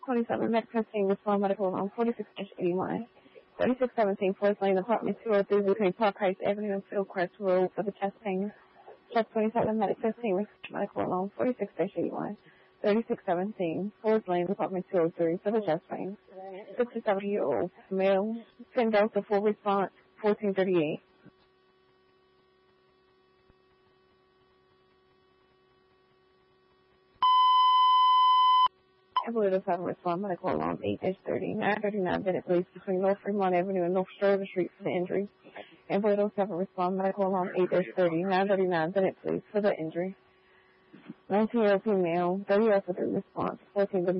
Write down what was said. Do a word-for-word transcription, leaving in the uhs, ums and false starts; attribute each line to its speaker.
Speaker 1: twenty-seven, Medicare team, respond medical alarm forty-six eighty-one. thirty-six seventeen, Forest Lane, apartment two oh three, between Park Heights Avenue and Fieldcrest Road for the chest pain. Chest twenty-seven, Medic fifteen, medical alarm forty-six eighty-one. thirty-six seventeen, Forest Lane, apartment two oh three for the chest pain. sixty-seven-year-old male, ten Delta, full response, fourteen thirty-eight. Ambulance have respond medical alarm eight thirty, nine thirty-nine Bennett Place between North Fremont Avenue and North Stroder Street for the injury. Ambulance have respond medical alarm eight thirty, nine thirty-nine Bennett Place for the injury. nineteen-year-old female, thirty years with a response, fourteen